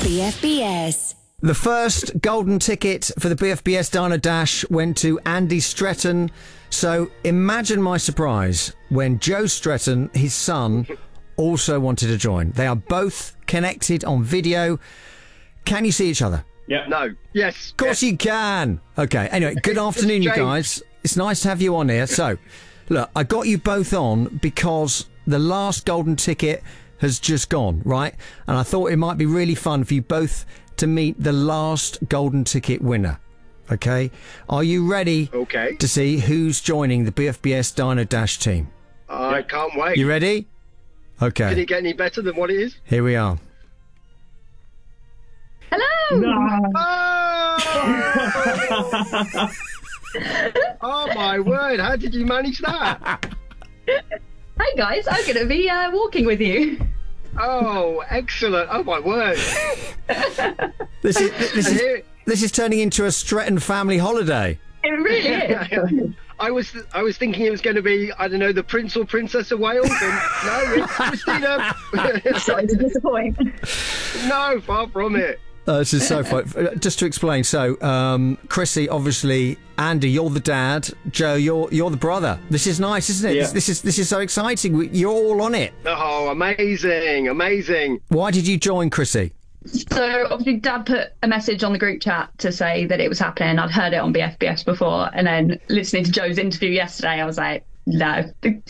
BFBS. The first golden ticket for the BFBS Diner Dash went to Andy Stretton. So imagine my surprise when Joe Stretton, his son, also wanted to join. They are both connected on video. Can you see each other? Yeah. No. Yes. Of course you can. Okay. Anyway, good afternoon, you guys. It's nice to have you on here. So, look, I got you both on because the last golden ticket has just gone, right? And I thought it might be really fun for you both to meet the last golden ticket winner. Okay? Are you ready to see who's joining the BFBS Diner Dash team? I can't wait. You ready? Okay. Can it get any better than what it is? Here we are. Hello! No. Oh my word, how did you manage that? Hi guys, I'm going to be walking with you. Oh, excellent. Oh my word. This is turning into a Stretton family holiday. It really is. I was thinking it was going to be, I don't know, the Prince or Princess of Wales. And no, it's Christina. Sorry to disappoint. No, far from it. This is so fun. Just to explain, so Chrissy, obviously, Andy, you're the dad. Joe, you're the brother. This is nice, isn't it? Yeah. This is so exciting. You're all on it. Oh, amazing, amazing. Why did you join, Chrissy? So obviously Dad put a message on the group chat to say that it was happening. I'd heard it on BFBS before, and then listening to Joe's interview yesterday, I was like, no,